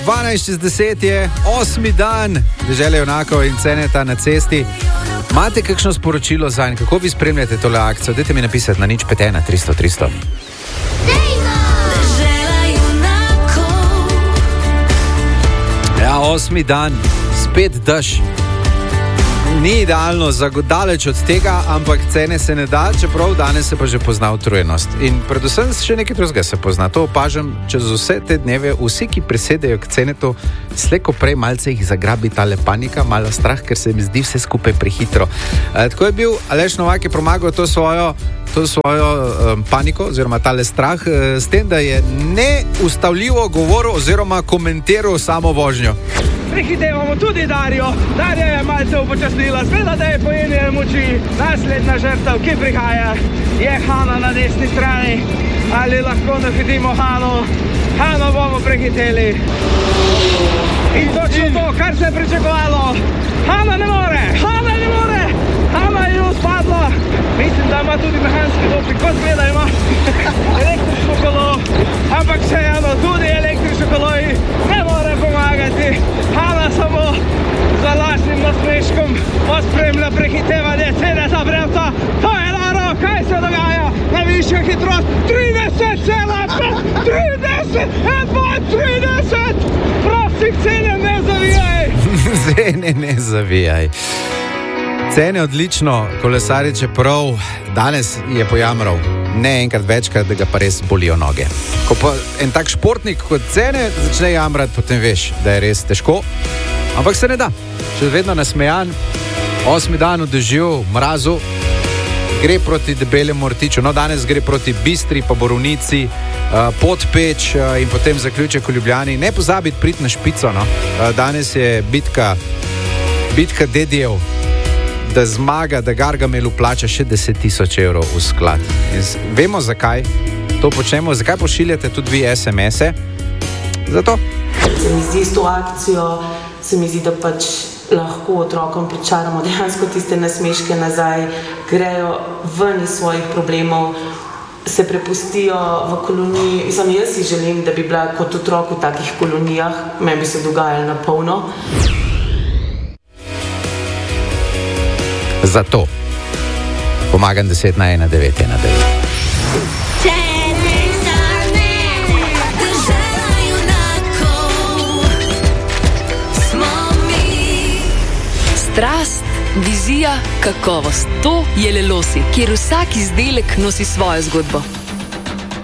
12:10 je 8. dan, Dežele junakov in Ceneta na cesti. Imate kakšno sporočilo zanj? Kako vi spremljate tole akcijo? Dajte mi napisati na 051 300 300. Ja, 8. dan, spet dež. Ni idealno, daleč od tega, ampak cene se ne da, čeprav danes se pa že pozna utrujenost. In predvsem še nekaj drugega se pozna. To opažam čez vse te dneve. Vsi, ki prisedejo k Cenetu, slejko prej malce jih zagrabi tale panika, malo strah, ker se mi zdi vse skupaj prehitro. Tako je bil Aleš Novak, je premagal to svojo paniko oziroma tale strah s tem, da je neustavljivo govoril oziroma komentiral samo vožnjo. Prehitevamo tudi Darjo. Darja je malce upočasnila, zgleda, da je pojenje moči. Naslednja žrtev, ki prihaja, je Hana na desni strani. Ali lahko nahitimo Hano? Hano bomo prehiteli. In točno to, kar se je pričakovalo. Hana ne more! Hana ne more! Hana je spadla. Mislim, da ima tudi mehanski doping, kot gleda ima električno kolo. Ampak vseeno, tudi električno kolo ne more pomagati. Hana samo za lažnim nasmeškom pospremlja prehitevanje Ceneta Brevca. To je noro, kaj se dogaja? Najvišja hitrost 30,5, 30, Prosih, Cene, ne zavijaj! Cene, ne zavijaj. Cene odlično, kolesari, čeprav danes je pojamral ne enkrat večkrat, da ga pa res bolijo noge. Ko pa en tak športnik kot Cene začne jamrati, potem veš, da je res težko, ampak se ne da. Še vedno nasmejan, 8. dan v dežju, mrazu, gre proti Debelemu Rtiču. No, danes gre proti Bistri, pa Borovnici, Podpeč in potem zaključek v Ljubljani. Ne pozabiti priti na špico, no. Danes je bitka dedijev, da zmaga, da Gargamelu plača še 10,000 evrov v sklad. In vemo, zakaj to počnemo, zakaj pošiljate tudi vi SMS-e. Zato. Se mi zdi s to akcijo, se mi zdi, da pač lahko otrokom pričaramo dejansko tiste nasmeške nazaj, grejo ven iz svojih problemov, se prepustijo v koloniji. Mislim, jaz si želim, da bi bila kot otrok v takih kolonijah, meni bi se dogajalo na polno. Zato pomagam 10 na 1 9 1 9. Strast, vizija, kakovost. To je Lelosi, kjer vsak izdelek nosi svojo zgodbo.